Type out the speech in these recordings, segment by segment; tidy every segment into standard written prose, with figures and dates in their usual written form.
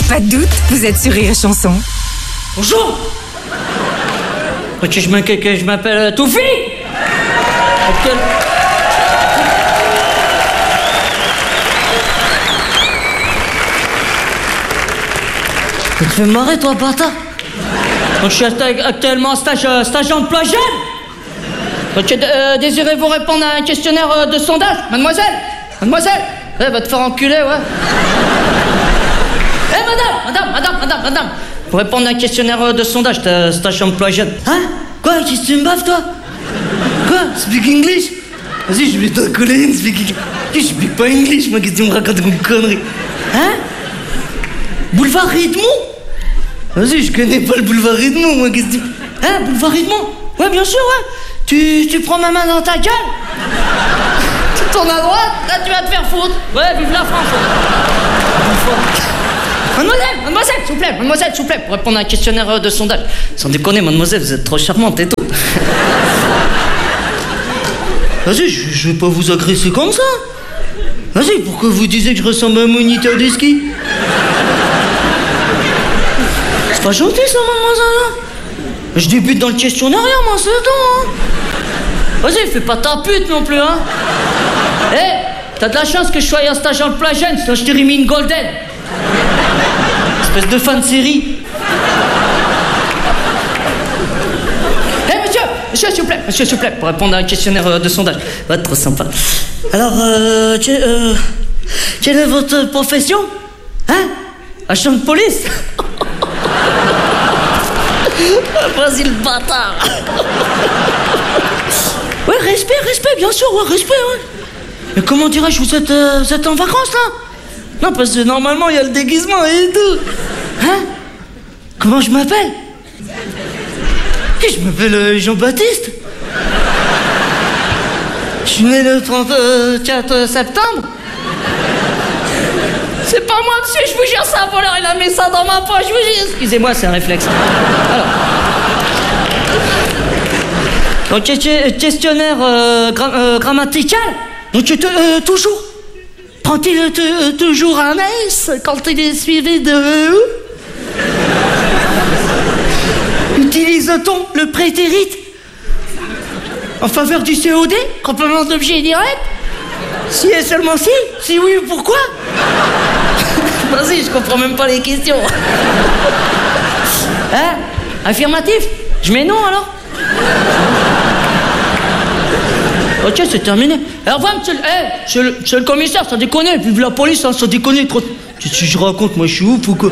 Pas de doute, vous êtes sur Rire et Chanson. Bonjour. Je m'appelle Toufi. Tu te fais marrer, toi, bâtard. Donc, je suis actuellement en stage emploi jeune. Donc, désirez-vous répondre à un questionnaire de sondage, mademoiselle? Mademoiselle, va te faire enculer, ouais. Madame. Pour répondre à un questionnaire de sondage, stage emploi jeune. Hein? Quoi? Qu'est-ce que tu me baves, toi? Quoi? Speak English? Vas-y, je vais t'en coller une, speak English. Je speak pas English, moi, qu'est-ce que tu me racontes comme connerie? Hein? Boulevard Edmond? Vas-y, je connais pas le boulevard Edmond, moi, qu'est-ce que tu... Hein, boulevard Edmond? Ouais, bien sûr, ouais. Tu prends ma main dans ta gueule? Tu tournes à droite, là, tu vas te faire foutre. Ouais, vive la France. Mademoiselle, s'il vous plaît, pour répondre à un questionnaire de sondage. Sans déconner, mademoiselle, vous êtes trop charmante et tout. Vas-y, je vais pas vous agresser comme ça. Vas-y, pourquoi vous disiez que je ressemble à un moniteur de ski? C'est pas gentil, ça, mademoiselle. Je débute dans le questionnaire, moi, c'est tout, hein. Vas-y, fais pas ta pute non plus, hein. T'as de la chance que je sois en stage emploi jeune, sinon je t'ai remis une golden. Espèce de fan de série. Monsieur, s'il vous plaît, pour répondre à un questionnaire de sondage. Va être trop sympa. Alors, quelle est votre profession? Hein? Agent de police? Vas-y, le bâtard. Ouais, respect, bien sûr, ouais, respect, ouais. Mais comment dirais-je, vous êtes en vacances, là? Non, parce que normalement, il y a le déguisement et tout. Hein? Comment je m'appelle? Je m'appelle Jean-Baptiste. Je suis né le 34 septembre. C'est pas moi, monsieur, je vous jure, c'est un voleur, il a mis ça dans ma poche, je vous jure. Excusez-moi, c'est un réflexe. Alors. Donc, questionnaire grammatical. Donc, toujours. Prend-il toujours un S quand il est suivi de E? Utilise-t-on le prétérit en faveur du COD, complément d'objet direct? Si et seulement si? Si oui, pourquoi? Vas-y, je comprends même pas les questions. Hein? Affirmatif? Je mets non alors? Ok, c'est terminé. Alors, revoir, monsieur le commissaire, ça déconne. Vive la police, hein, ça déconne trop. Qu'est-ce que je raconte, moi, je suis ouf ou quoi?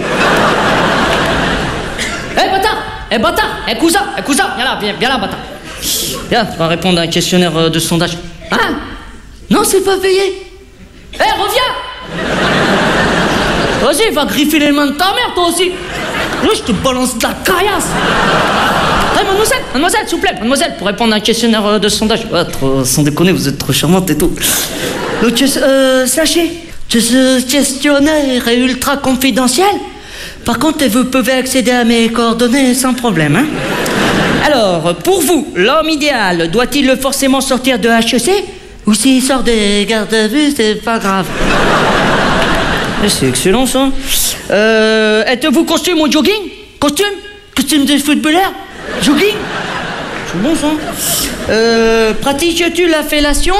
Bâtard, cousin, viens là, bâtard. Viens, on va répondre à un questionnaire de sondage. Hein? Non, c'est pas payé. Reviens! Vas-y, va griffer les mains de ta mère, toi aussi. Là, je te balance de la caillasse. Mademoiselle, s'il vous plaît, pour répondre à un questionnaire de sondage. Ouais, sans déconner, vous êtes trop charmante et tout. Donc, sachez que ce questionnaire est ultra confidentiel. Par contre, vous pouvez accéder à mes coordonnées sans problème, hein. Alors, pour vous, l'homme idéal, doit-il forcément sortir de HEC? Ou s'il sort des gardes à vue, c'est pas grave. C'est excellent, ça. Êtes-vous costume ou jogging? Costume de footballeur? Jogging? C'est bon, ça. Pratiques-tu la fellation?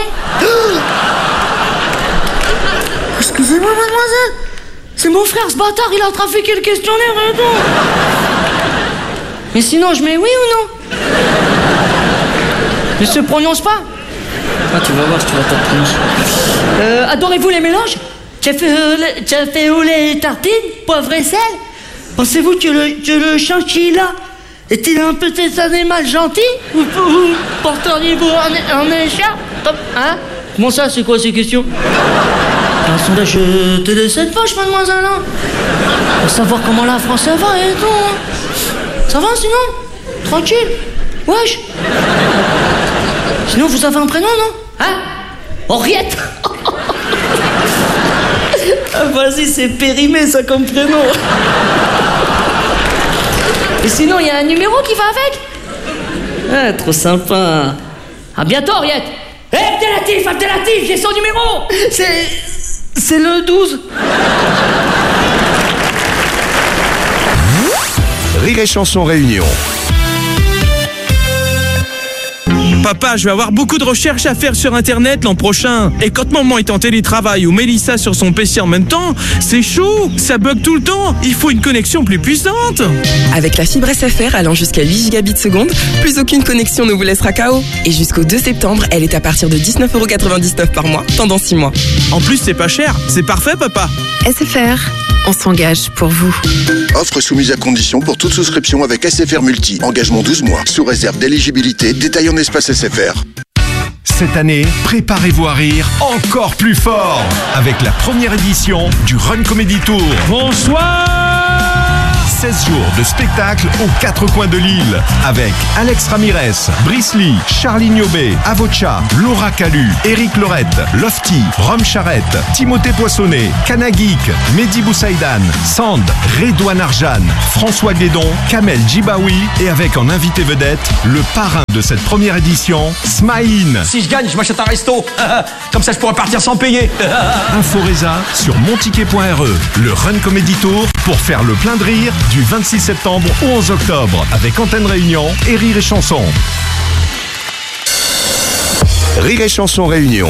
Excusez-moi, mademoiselle. C'est mon frère, ce bâtard, il a trafiqué le questionnaire et tout. Mais sinon, je mets oui ou non? Ne se prononce pas. Ah, tu vas voir si tu vas te prononcer. Adorez-vous les mélanges? Café au lait et tartine, poivre et sel? Pensez-vous que le chinchilla est-il un petit animal gentil? Ou porteriez-vous un écharpe? Hein? Comment ça, c'est quoi ces questions? Un sondage de cette poche, mademoiselle, hein? Pour savoir comment la France va et tout, hein? Ça va, sinon? Tranquille? Wesh? Sinon, vous avez un prénom, non? Hein? Henriette? Vas-y, c'est périmé, ça, comme prénom. Et sinon, il y a un numéro qui va avec? Ah, trop sympa. À bientôt, Henriette. Alternatif, j'ai son numéro. C'est le 12. Rire et Chanson Réunion. Papa, je vais avoir beaucoup de recherches à faire sur Internet l'an prochain. Et quand maman est en télétravail ou Mélissa sur son PC en même temps, c'est chaud, ça bug tout le temps. Il faut une connexion plus puissante. Avec la fibre SFR allant jusqu'à 8 gigabits seconde, plus aucune connexion ne vous laissera KO. Et jusqu'au 2 septembre, elle est à partir de 19,99€ par mois, pendant 6 mois. En plus, c'est pas cher. C'est parfait, papa. SFR, on s'engage pour vous. Offre soumise à condition pour toute souscription avec SFR Multi. Engagement 12 mois. Sous réserve d'éligibilité. Détail en espace SFR. Cette année, préparez-vous à rire encore plus fort avec la première édition du Run Comedy Tour. Bonsoir. 16 jours de spectacle aux 4 coins de l'île avec Alex Ramirez, Brice Lee, Charlie Niobé, Avocha, Laura Calu, Eric Lorette, Lofty, Rome Charrette, Timothée Poissonnet, Kanagik, Mehdi Boussaïdan, Sand, Redouane Arjan, François Guédon, Kamel Djibaoui et avec en invité vedette le parrain de cette première édition, Smaïn. Si je gagne, je m'achète un resto. Comme ça, je pourrais partir sans payer. Inforesa sur monticket.re. Le Run Comedy Tour pour faire le plein de rire du 26 septembre au 11 octobre avec Antenne Réunion et Rire et Chanson. Rire et Chanson Réunion.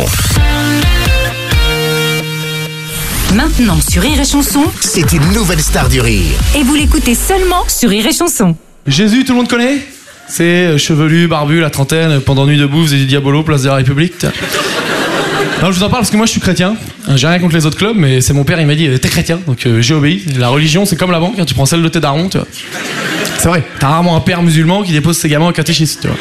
Maintenant sur Rire et Chanson, C'est une nouvelle star du rire. et vous l'écoutez seulement sur Rire et Chanson. Jésus, tout le monde connaît? C'est chevelu, barbu, la trentaine, pendant Nuit debout, faisait du diabolo, place de la République. Non, je vous en parle parce que moi je suis chrétien. J'ai rien contre les autres clubs, mais c'est mon père, il m'a dit t'es chrétien, donc j'ai obéi. La religion, c'est comme la banque, hein, tu prends celle de tes darons, tu vois. C'est vrai, t'as rarement un père musulman qui dépose ses gamins au catéchisme, tu vois.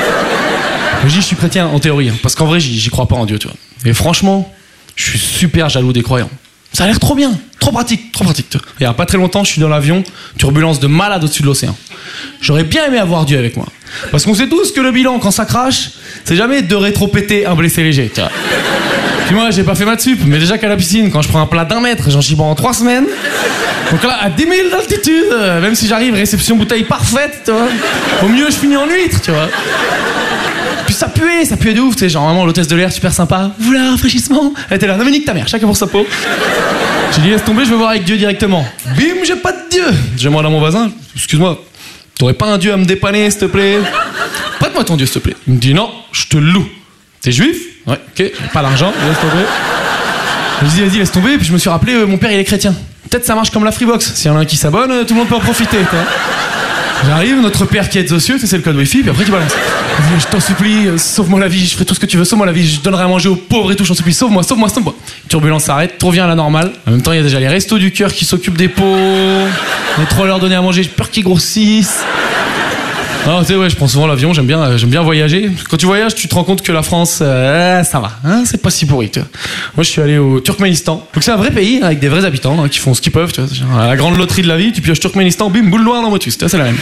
Je dis je suis chrétien en théorie, hein, parce qu'en vrai j'y crois pas en Dieu, tu vois. Et franchement, je suis super jaloux des croyants. Ça a l'air trop bien, trop pratique, tu vois. Et il y a pas très longtemps, je suis dans l'avion, turbulence de malade au-dessus de l'océan. J'aurais bien aimé avoir Dieu avec moi. Parce qu'on sait tous que le bilan, quand ça crache, c'est jamais de rétro-péter un blessé léger, tu vois. Puis moi, j'ai pas fait maths sup, mais déjà qu'à la piscine, quand je prends un plat d'1 mètre, j'en chie pendant 3 semaines. Donc là, à 10 000 d'altitude, même si j'arrive, réception bouteille parfaite, tu vois. Au mieux, je finis en huître, tu vois. Puis ça puait de ouf, tu sais, genre vraiment l'hôtesse de l'air super sympa. Vous voulez un rafraîchissement? Elle était là, non mais nique ta mère, chacun pour sa peau. J'ai dit laisse tomber, je veux voir avec Dieu directement. Bim, j'ai pas de Dieu. Je demande à mon voisin, excuse-moi, t'aurais pas un Dieu à me dépanner, s'il te plaît? Prête-moi ton Dieu, s'il te plaît. Il me dit non, je te loue. T'es juif? Ouais, ok, j'ai pas l'argent, laisse tomber. Je dis vas-y, laisse tomber, puis je me suis rappelé, mon père il est chrétien. Peut-être ça marche comme la Freebox, s'il y en a un qui s'abonne, tout le monde peut en profiter, quoi. J'arrive, notre père qui est aux cieux, c'est le code Wi-Fi, puis après tu balances. Je t'en supplie, sauve-moi la vie, je ferai tout ce que tu veux, sauve-moi la vie, je donnerai à manger aux pauvres et tout, j'en supplie, sauve-moi. Turbulence s'arrête, tout revient à la normale. En même temps, il y a déjà les restos du cœur qui s'occupent des pauvres, les trop leur donner à manger, j'ai peur qu'ils grossissent. Ah, tu sais, ouais, je prends souvent l'avion, j'aime bien voyager. Quand tu voyages, tu te rends compte que la France, ça va, hein, c'est pas si pourri, tu vois. Moi, je suis allé au Turkménistan. Donc c'est un vrai pays, avec des vrais habitants, hein, qui font ce qu'ils peuvent, tu vois. Genre, la grande loterie de la vie, tu pioches Turkménistan, bim, boule noire dans motus, c'est la même.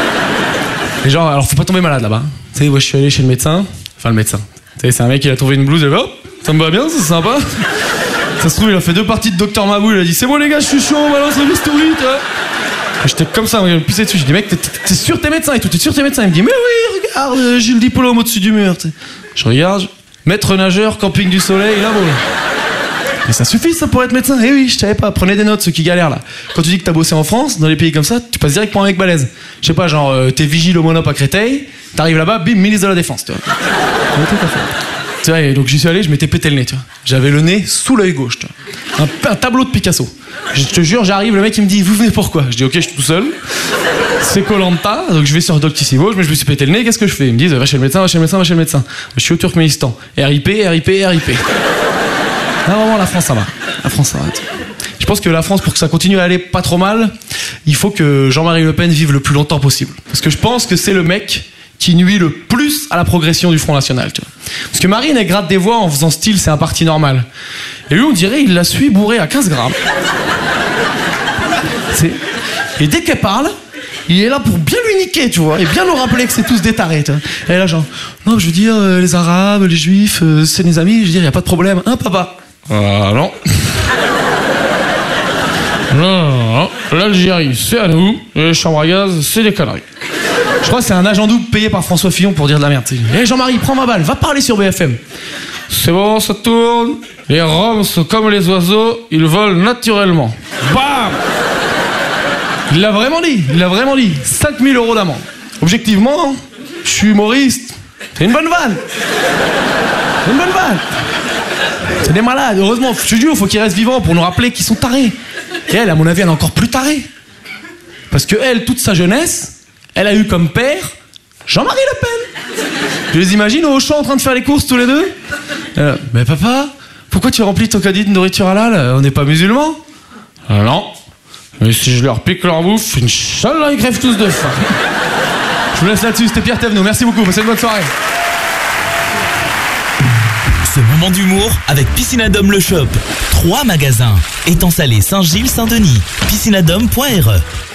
Et genre, alors faut pas tomber malade là-bas. Tu sais, moi, je suis allé chez le médecin, enfin le médecin. Tu sais, c'est un mec, il a trouvé une blouse, il a dit, oh, ça me va bien, c'est sympa. Ça se trouve, il a fait 2 parties de Docteur Mabou, il a dit, c'est bon les gars, je suis chaud, on balance le bistouri, tu vois. J'étais comme ça, il me poussait dessus. Je dis, mec, t'es sûr t'es médecin et tout, t'es sûr t'es médecin? Il me dit, mais oui, regarde, j'ai le diplôme au-dessus du mur. T'sais. Je regarde, maître nageur, camping du soleil, là, bon. Mais ça suffit, ça, pour être médecin? Eh oui, je savais pas. Prenez des notes, ceux qui galèrent, là. Quand tu dis que t'as bossé en France, dans les pays comme ça, tu passes direct pour un mec balèze. Je sais pas, genre, t'es vigile au Monop à Créteil, t'arrives là-bas, bim, ministre de la Défense, tu vois. Tu vois, et donc j'y suis allé, je m'étais pété le nez, tu vois. J'avais le nez sous l'œil gauche, tu vois. Un tableau de Picasso. Je te jure, j'arrive, le mec il me dit, vous venez pourquoi? Je dis, ok, je suis tout seul. C'est Koh-Lanta, donc je vais sur Doctissimo, je me suis pété le nez, qu'est-ce que je fais? Ils me disent, va chez le médecin, va chez le médecin, va chez le médecin. Je suis au Turkménistan. RIP. Non, vraiment, la France, ça va. La France, ça va. Je pense que la France, pour que ça continue à aller pas trop mal, il faut que Jean-Marie Le Pen vive le plus longtemps possible. Parce que je pense que c'est le mec qui nuit le plus à la progression du Front National, tu vois. Parce que Marine, elle gratte des voix en faisant style, c'est un parti normal. Et lui, on dirait, il la suit bourré à 15 grammes. Et dès qu'elle parle, il est là pour bien lui niquer, tu vois, et bien nous rappeler que c'est tous des tarés, tu vois. Elle est là, genre, non, je veux dire, les Arabes, les Juifs, c'est mes amis, je veux dire, y a pas de problème, hein, papa? Ah, non. Non, l'Algérie, c'est à nous, et les chambres à gaz, c'est des conneries. Je crois que c'est un agent double payé par François Fillon pour dire de la merde. Hé Jean-Marie, prends ma balle, va parler sur BFM. C'est bon, ça tourne. Les Roms sont comme les oiseaux, ils volent naturellement. Bam! Il l'a vraiment dit. 5 000 € d'amende. Objectivement, je suis humoriste. C'est une bonne vanne. C'est des malades. Heureusement, je te jure, faut qu'ils restent vivants pour nous rappeler qu'ils sont tarés. Et elle, à mon avis, elle est encore plus tarée. Parce que elle, toute sa jeunesse, elle a eu comme père Jean-Marie Le Pen. Je les imagine au champ en train de faire les courses tous les deux. Mais papa, pourquoi tu remplis ton caddie de nourriture halal? On n'est pas musulmans? Non. Mais si je leur pique leur bouffe, Inch'Allah, ils crèvent tous de faim. Je vous laisse là-dessus, c'était Pierre Thévenot. Merci beaucoup, passez une bonne soirée. Ce moment d'humour avec Piscinadome Le Shop. 3 magasins. Étang Salé, Saint-Gilles, Saint-Denis. Piscinadome.re